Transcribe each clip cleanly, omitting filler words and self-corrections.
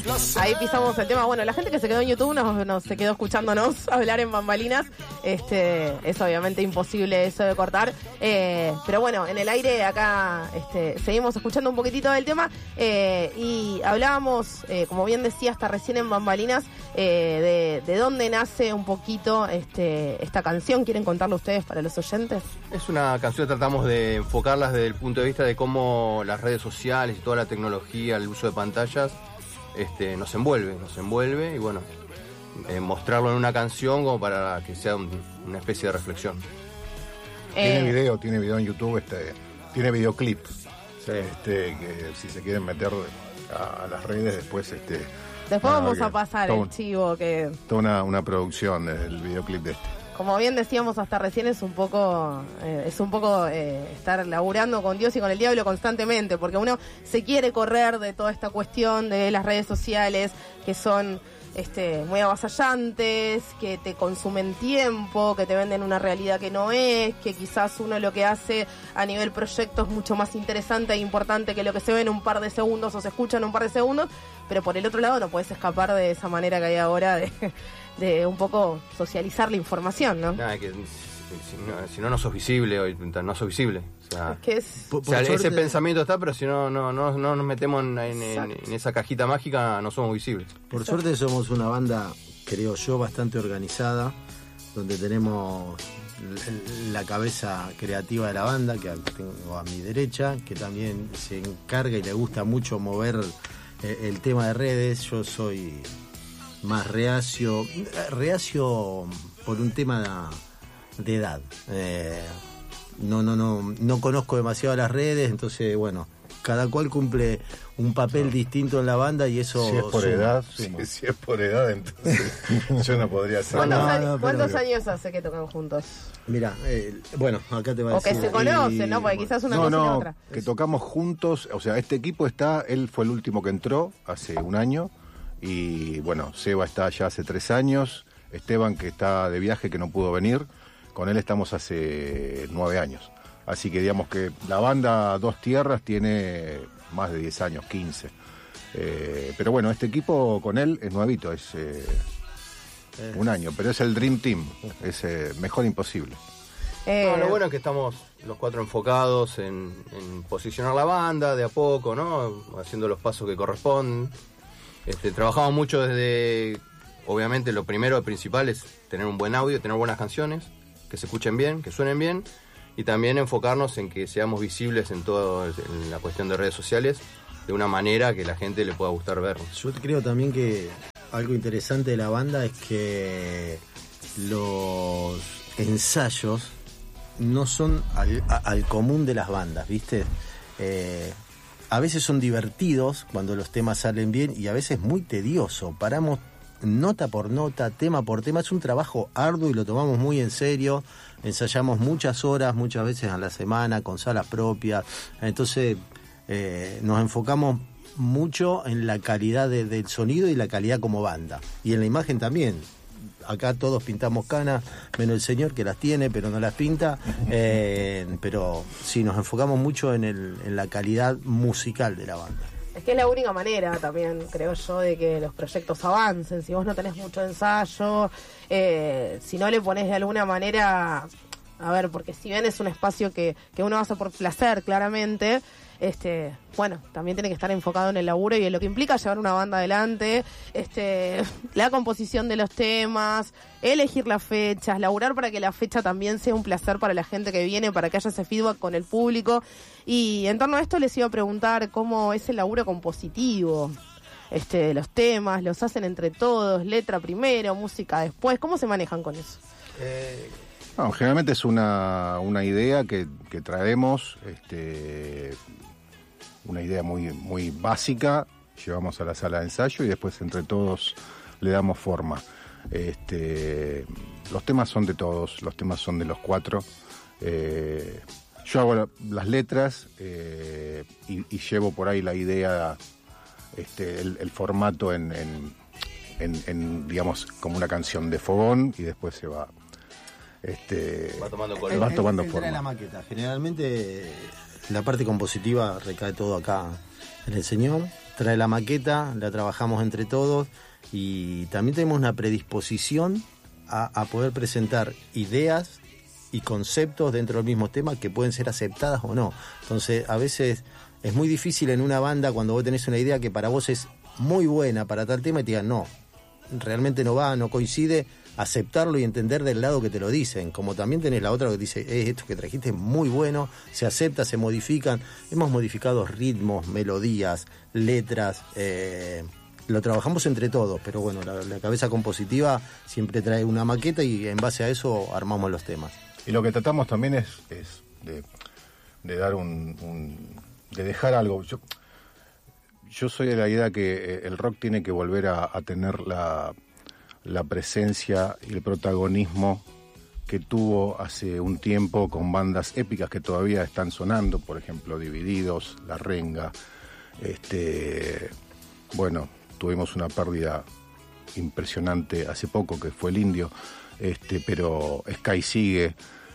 Ahí pisamos el tema. Bueno, la gente que se quedó en YouTube nos se quedó escuchándonos hablar en bambalinas. Es obviamente imposible eso de cortar. Pero bueno, en el aire acá seguimos escuchando un poquitito del tema. Y hablábamos, como bien decía hasta recién en bambalinas, de dónde nace un poquito esta canción. ¿Quieren contarlo ustedes para los oyentes? Es una canción que tratamos de enfocarlas desde el punto de vista de cómo las redes sociales y toda la tecnología, el uso de pantallas, nos envuelve y bueno, mostrarlo en una canción como para que sea una especie de reflexión. Tiene video en YouTube, tiene videoclip, sí. Que si se quieren meter a las redes después después vamos a pasar el chivo que toda una producción del videoclip de Como bien decíamos hasta recién, es un poco estar laburando con Dios y con el diablo constantemente, porque uno se quiere correr de toda esta cuestión de las redes sociales que son muy avasallantes, que te consumen tiempo, que te venden una realidad que no es, que quizás uno lo que hace a nivel proyecto es mucho más interesante e importante que lo que se ve en un par de segundos o se escucha en un par de segundos, pero por el otro lado no puedes escapar de esa manera que hay ahora de un poco socializar la información, ¿no? Nada, que si no sos visible hoy, no sos visible. O sea, ese pensamiento está, pero si no nos metemos en esa cajita mágica, no somos visibles. Por suerte somos una banda, creo yo, bastante organizada, donde tenemos la cabeza creativa de la banda, que tengo a mi derecha, que también se encarga y le gusta mucho mover el tema de redes. Yo soy más reacio por un tema de edad. No conozco demasiado las redes, entonces bueno, cada cual cumple un papel distinto en la banda y eso... Si es por edad, si es por edad, entonces yo no podría hacer ¿Cuántos años hace que tocan juntos? Mira, bueno, acá te va a decir... O que se conocen, ¿no? Porque quizás una cosa y otra. Que tocamos juntos, o sea, este equipo él fue el último que entró hace un año, y bueno, Seba está ya hace 3 años, Esteban que está de viaje, que no pudo venir, con él estamos hace 9 años. Así que digamos que la banda Dos Tierras tiene más de 10 años, 15. Pero bueno, este equipo con él es nuevito, es un año, pero es el Dream Team, es mejor imposible. Lo bueno es que estamos los 4 enfocados en posicionar la banda de a poco, ¿no? Haciendo los pasos que corresponden. Trabajamos mucho desde, obviamente lo primero, el principal es tener un buen audio, tener buenas canciones, que se escuchen bien, que suenen bien, y también enfocarnos en que seamos visibles en la cuestión de redes sociales, de una manera que la gente le pueda gustar vernos. Yo creo también que algo interesante de la banda es que los ensayos no son al común de las bandas, ¿viste? A veces son divertidos cuando los temas salen bien y a veces muy tedioso. Paramos nota por nota, tema por tema. Es un trabajo arduo y lo tomamos muy en serio. Ensayamos muchas horas, muchas veces a la semana, con salas propias. Entonces nos enfocamos mucho en la calidad del sonido y la calidad como banda. Y en la imagen también. Acá todos pintamos canas, menos el señor que las tiene, pero no las pinta. Pero sí, nos enfocamos mucho en la calidad musical de la banda. Es que es la única manera también, creo yo, de que los proyectos avancen. Si vos no tenés mucho ensayo, si no le ponés de alguna manera... A ver, porque si bien es un espacio que uno hace por placer, claramente... bueno, también tiene que estar enfocado en el laburo y en lo que implica llevar una banda adelante, la composición de los temas, elegir las fechas, laburar para que la fecha también sea un placer para la gente que viene, para que haya ese feedback con el público. Y en torno a esto les iba a preguntar cómo es el laburo compositivo, los temas, los hacen entre todos, letra primero, música después, ¿cómo se manejan con eso? No, generalmente es una idea que traemos, una idea muy, muy básica, llevamos a la sala de ensayo y después entre todos le damos forma. Los temas son de todos, los temas son de los 4. Yo hago las letras y llevo por ahí la idea, el formato en digamos, como una canción de fogón y después se va... va tomando color. Va tomando forma. La maqueta. Generalmente la parte compositiva recae todo acá en el señor. trae la maqueta, la trabajamos entre todos y también tenemos una predisposición a poder presentar ideas y conceptos dentro del mismo tema que pueden ser aceptadas o no. Entonces, a veces es muy difícil en una banda cuando vos tenés una idea que para vos es muy buena para tal tema y te digan, no, realmente no va, no coincide, aceptarlo y entender del lado que te lo dicen. Como también tenés la otra que dice, esto que trajiste es muy bueno, se acepta, se modifican. Hemos modificado ritmos, melodías, letras, lo trabajamos entre todos, pero bueno, la cabeza compositiva siempre trae una maqueta y en base a eso armamos los temas. Y lo que tratamos también es de dar de dejar algo. Yo soy de la idea que el rock tiene que volver a tener la presencia y el protagonismo que tuvo hace un tiempo con bandas épicas que todavía están sonando, por ejemplo, Divididos, La Renga, bueno, tuvimos una pérdida impresionante hace poco que fue el Indio, pero Sky sigue,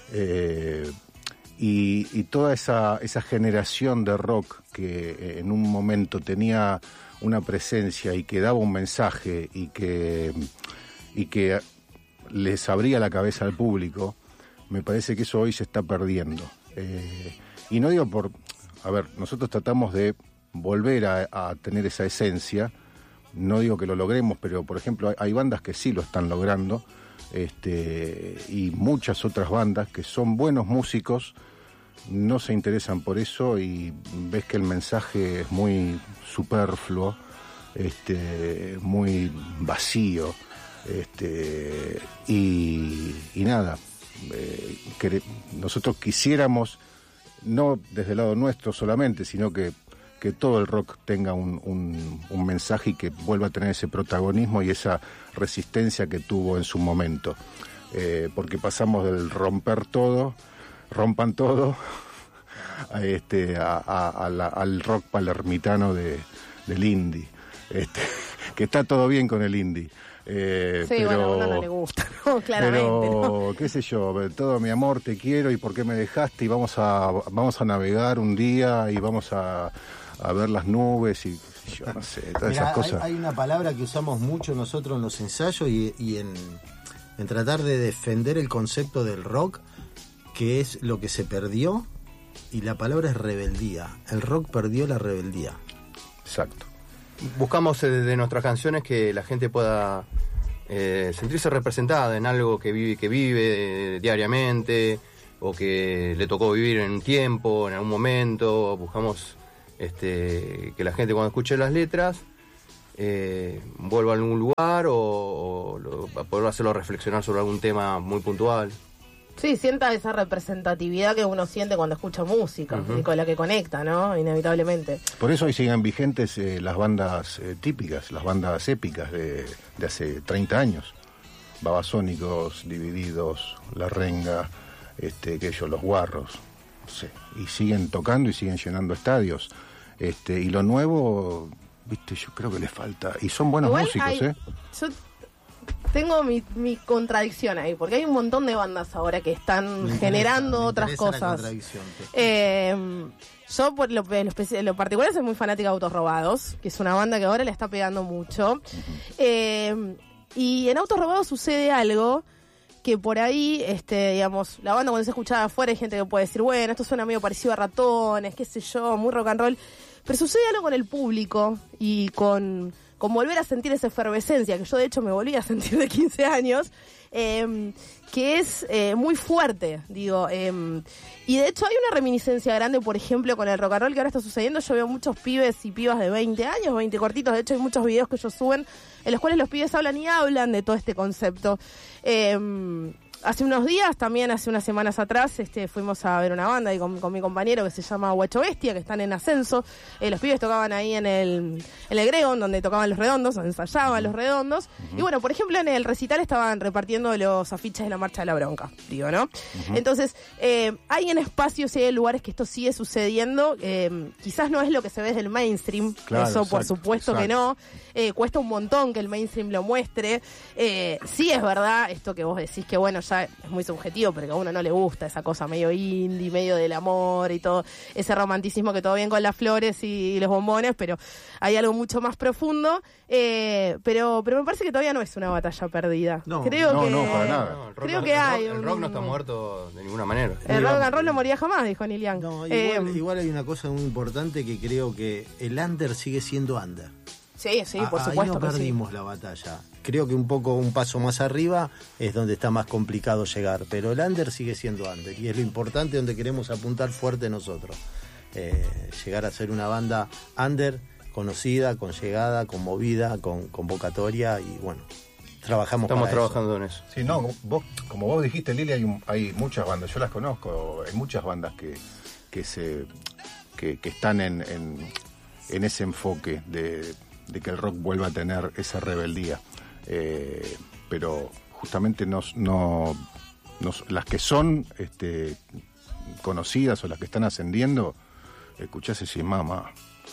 y toda esa generación de rock que en un momento tenía una presencia y que daba un mensaje y que les abría la cabeza al público, me parece que eso hoy se está perdiendo. Y no digo nosotros tratamos de volver a tener esa esencia, no digo que lo logremos, pero por ejemplo hay bandas que sí lo están logrando, y muchas otras bandas que son buenos músicos, no se interesan por eso y ves que el mensaje es muy superfluo, muy vacío, y nada, nosotros quisiéramos, no desde el lado nuestro solamente, sino que todo el rock tenga un mensaje y que vuelva a tener ese protagonismo y esa resistencia que tuvo en su momento, porque pasamos del rompan todo al rock palermitano del indie, que está todo bien con el indie, sí, pero bueno, a uno no le gusta, ¿no? Claramente, pero ¿no? qué sé yo, todo mi amor te quiero y por qué me dejaste y vamos a navegar un día y vamos a ver las nubes y yo no sé, todas esas cosas. Hay una palabra que usamos mucho nosotros en los ensayos y en tratar de defender el concepto del rock, que es lo que se perdió, y la palabra es rebeldía. El rock perdió la rebeldía. Exacto. Buscamos desde nuestras canciones que la gente pueda sentirse representada en algo que vive diariamente, o que le tocó vivir en un tiempo, en algún momento. Buscamos que la gente cuando escuche las letras vuelva a algún lugar o poder hacerlo reflexionar sobre algún tema muy puntual. Sí, sienta esa representatividad que uno siente cuando escucha música, y con la que conecta, ¿no? Inevitablemente. Por eso hoy siguen vigentes las bandas típicas, las bandas épicas de hace 30 años. Babasónicos, Divididos, La Renga, Los Guarros, no sé, y siguen tocando y siguen llenando estadios. Y lo nuevo, yo creo que les falta. Y son buenos músicos, Yo tengo mi contradicción ahí, porque hay un montón de bandas ahora que están generando otras cosas. Yo, por lo particular, soy muy fanática de Autos Robados, que es una banda que ahora le está pegando mucho. Y en Autos Robados sucede algo que por ahí, digamos, la banda cuando se escuchaba afuera hay gente que puede decir, bueno, esto suena medio parecido a Ratones, qué sé yo, muy rock and roll. Pero sucede algo con el público y con volver a sentir esa efervescencia, que yo de hecho me volví a sentir de 15 años, que es muy fuerte, digo. Y de hecho hay una reminiscencia grande, por ejemplo, con el rock and roll que ahora está sucediendo. Yo veo muchos pibes y pibas de 20 años, 20 cortitos, de hecho hay muchos videos que ellos suben en los cuales los pibes hablan de todo este concepto. Hace unos días, también hace unas semanas atrás, fuimos a ver una banda y con mi compañero que se llama Guacho Bestia, que están en ascenso. Los pibes tocaban ahí en el Gregon, donde tocaban Los Redondos, donde ensayaban Los Redondos. Y bueno, por ejemplo, en el recital estaban repartiendo los afiches de la Marcha de la Bronca, digo, ¿no? Entonces, hay en espacios y hay lugares que esto sigue sucediendo. Quizás no es lo que se ve desde el mainstream, claro, eso por supuesto que no. Cuesta un montón que el mainstream lo muestre. Sí es verdad esto que vos decís, que bueno, ya cosa, es muy subjetivo, pero que a uno no le gusta esa cosa medio indie, medio del amor y todo, ese romanticismo que todo bien con las flores y los bombones, pero hay algo mucho más profundo, pero me parece que todavía no es una batalla perdida. No, para nada. Creo que hay. El rock no está muerto de ninguna manera. El rock and roll no moría jamás, dijo Neil Young. No, igual hay una cosa muy importante que creo que el under sigue siendo under. Sí, por supuesto. Ahí no perdimos la batalla. Creo que un paso más arriba es donde está más complicado llegar, pero el under sigue siendo under y es lo importante donde queremos apuntar fuerte nosotros. Llegar a ser una banda under, conocida, con llegada, con movida, con convocatoria y bueno, estamos trabajando en eso. Sí, no, como vos dijiste, Lili, hay muchas bandas, yo las conozco, hay muchas bandas que están en ese enfoque de que el rock vuelva a tener esa rebeldía. Pero justamente las que son conocidas o las que están ascendiendo, escuchás y decís, mamá.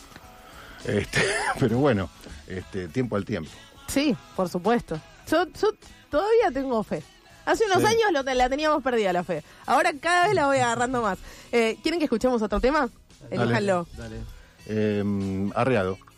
Pero bueno, tiempo al tiempo. Sí, por supuesto. Yo todavía tengo fe. Hace unos años la teníamos perdida la fe. Ahora cada vez la voy agarrando más. ¿Quieren que escuchemos otro tema? Elíjanlo. Dale. Arreado.